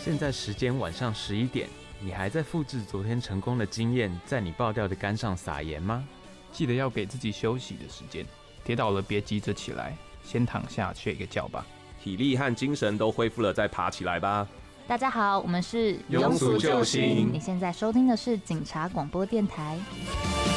现在时间晚上11点，你还在复制昨天成功的经验，在你爆掉的杆上撒盐吗？ 记得要给自己休息的时间，跌倒了别急着起来，先躺下睡个觉吧。 体力和精神都恢复了再爬起来吧。 大家好，我们是庸俗救星， 你现在收听的是警察广播电台。